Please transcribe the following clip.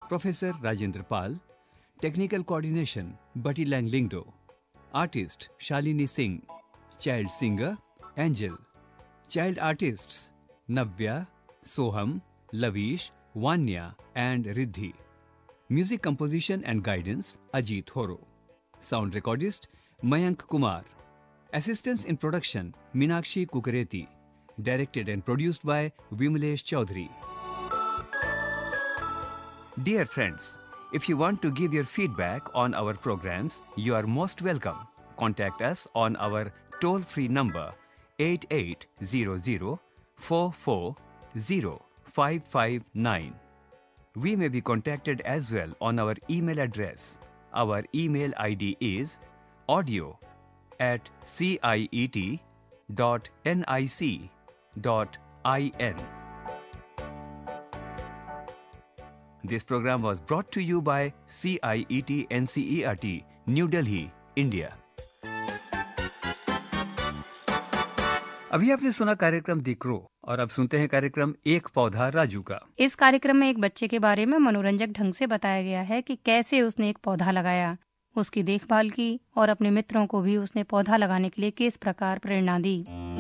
Professor Rajendra Pal. Technical coordination, Bati Langlingdo. Artist, Shalini Singh. Child singer, Angel. Child artists, Navya, Soham, Lavish, Vanya and Riddhi. Music composition and guidance, Ajit Horo. Sound recordist, Mayank Kumar. Assistance in production, Minakshi Kukareti. Directed and produced by Vimlesh Chaudhary. Dear friends, if you want to give your feedback on our programs, you are most welcome. Contact us on our toll-free number 8800 440 559. We may be contacted as well on our email address. Our email ID is audio@ciet.nic.in. This program was brought to you by CIET NCERT, New Delhi, India. अभी आपने सुना कार्यक्रम दी crow और अब सुनते हैं कार्यक्रम एक पौधा राजू का। इस कार्यक्रम में एक बच्चे के बारे में मनोरंजक ढंग से बताया गया है कि कैसे उसने एक पौधा लगाया, उसकी देखभाल की और अपने मित्रों को भी उसने पौधा लगाने के लिए किस प्रकार प्रेरणा दी।